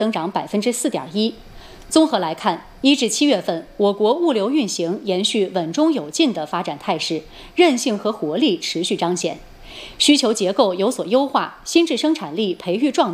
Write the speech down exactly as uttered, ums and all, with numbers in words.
增长百分之四点一。综合来看，一至七月份，我国物流运行延续稳中有进的发展态势，韧性和活力持续彰显，需求结构有所优化，新质生产力培育壮大。